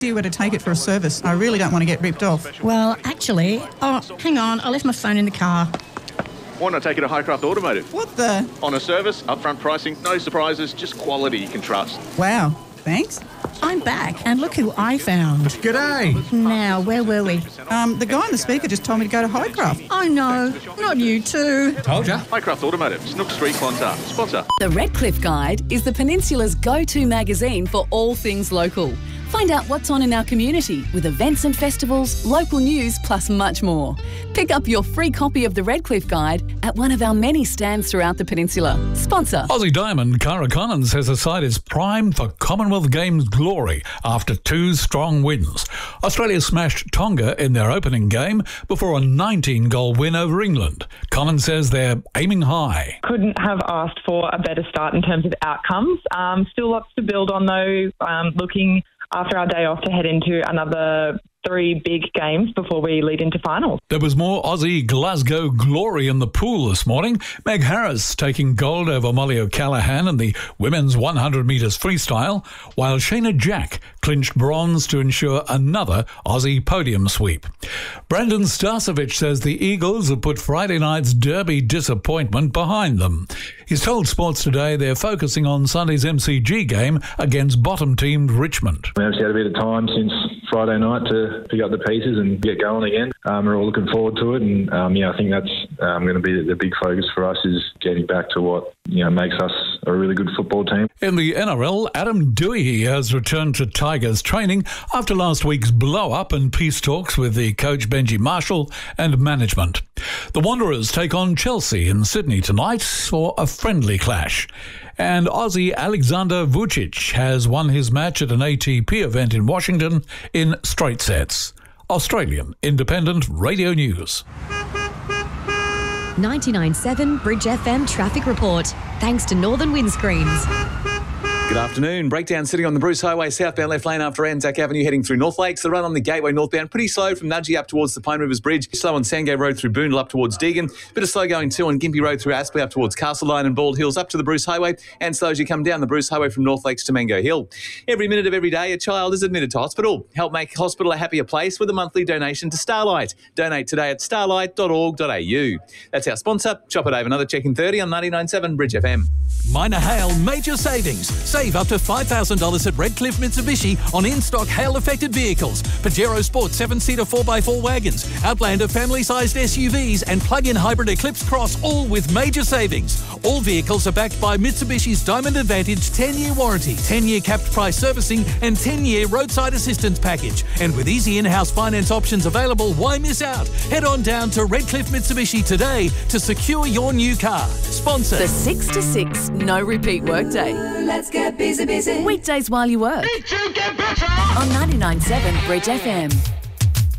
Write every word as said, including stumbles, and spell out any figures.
you were to take it for a service, I really don't want to get ripped off. Well, actually... Oh, hang on, I left my phone in the car. Why not take it to Highcraft Automotive? What the? On a service, upfront pricing, no surprises, just quality you can trust. Wow, thanks. I'm back, and look who I found. G'day. Now, where were we? Um, the guy on the speaker just told me to go to Highcraft. Oh, no, not you too. Told ya. Highcraft Automotive, Snook Street, Clontarf. Sponsor. The Redcliffe Guide is the Peninsula's go-to magazine for all things local. Find out what's on in our community with events and festivals, local news, plus much more. Pick up your free copy of the Redcliffe Guide at one of our many stands throughout the peninsula. Sponsor. Aussie Diamond Cara Collins says her side is primed for Commonwealth Games glory after two strong wins. Australia smashed Tonga in their opening game before a nineteen-goal win over England. Collins says they're aiming high. Couldn't have asked for a better start in terms of outcomes. Um, still lots to build on though, um, looking after our day off to head into another three big games before we lead into finals. There was more Aussie Glasgow glory in the pool this morning. Meg Harris taking gold over Molly O'Callaghan in the women's one hundred metres freestyle, while Shayna Jack clinched bronze to ensure another Aussie podium sweep. Brandon Starcevich says the Eagles have put Friday night's Derby disappointment behind them. He's told Sports Today they're focusing on Sunday's M C G game against bottom-teamed Richmond. We obviously had a bit of time since Friday night to pick up the pieces and get going again. Um, we're all looking forward to it, and um, yeah, I think that's um, going to be the big focus for us, is getting back to what you know makes us a really good football team. In the N R L, Adam Dewey has returned to Tigers training after last week's blow-up and peace talks with the coach Benji Marshall and management. The Wanderers take on Chelsea in Sydney tonight for a friendly clash. And Aussie Alexander Vucic has won his match at an A T P event in Washington in straight sets. Australian Independent Radio News. ninety-nine point seven Bridge F M Traffic Report. Thanks to Northern Windscreens. Good afternoon. Breakdown sitting on the Bruce Highway southbound left lane after Anzac Avenue heading through North Lakes. The run on the Gateway northbound pretty slow from Nudgee up towards the Pine Rivers Bridge. Slow on Sandgate Road through Boondall up towards Deagon. Bit of slow going too on Gympie Road through Aspley up towards Castle Line and Bald Hills up to the Bruce Highway. And slow as you come down the Bruce Highway from North Lakes to Mango Hill. Every minute of every day, a child is admitted to hospital. Help make hospital a happier place with a monthly donation to Starlight. Donate today at starlight dot org dot a u. That's our sponsor. Chopper Dave, another check in thirty on ninety-nine point seven Bridge F M. Minor Hail Major Savings. Save up to five thousand dollars at Redcliffe Mitsubishi on in-stock hail-affected vehicles. Pajero Sport seven-seater four by four wagons, Outlander family-sized S U Vs and plug-in hybrid Eclipse Cross, all with major savings. All vehicles are backed by Mitsubishi's Diamond Advantage ten-year warranty, ten-year capped price servicing and ten-year roadside assistance package. And with easy in-house finance options available, why miss out? Head on down to Redcliffe Mitsubishi today to secure your new car. Sponsor. The six to six no repeat workday. Let's get busy, busy. Weekdays while you work. Need to get better. On ninety-nine point seven Bridge F M.